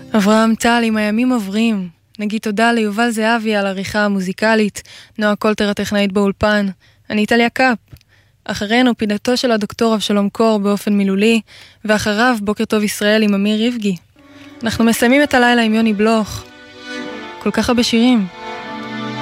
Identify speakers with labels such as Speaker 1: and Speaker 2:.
Speaker 1: אברהם טל עם הימים עוברים. נגיד תודה ליובל זהבי על העריכה המוזיקלית, נועה קולטר הטכנאית באולפן, אני טליה קאפ. אחרינו פינתו של הדוקטור אבשלום קור באופן מילולי, ואחריו בוקר טוב ישראל עם אמיר ריבגי. אנחנו מסיימים את הלילה עם יוני בלוך. כל כך הרבה שירים.